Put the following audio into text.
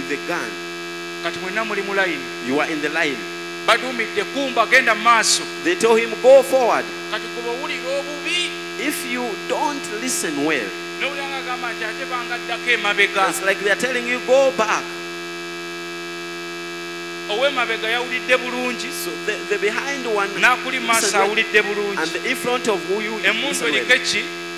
the gun. kati mwenna muli mu line. You are in the line. Badumidde kumba genda maaso. They told him, go forward. Kati kuba owulira obubi. If you don't listen well, n'owulira ng'agamba nti ate bangaddako emabega. it's like they are telling you, go back. Ow'emabega yawulidde bulungi. So the behind one n'akuli maaso awulidde bulungi. and the in front of who you emmundu listen well. eriko ki